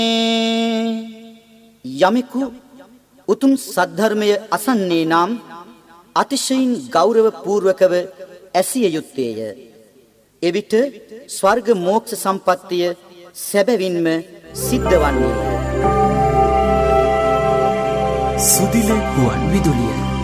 යමෙකු උතුම් සද්ධර්මය අසන්නේ නම් අතිශයින් ගෞරව පූර්වකව ඇසිය යුත්තේය. එවිට ස්වර්ග මෝක්ෂ සම්පත්තිය සැබවින්ම සිද්ධ වන්නේය. සුදිල ගුවන් විදුලිය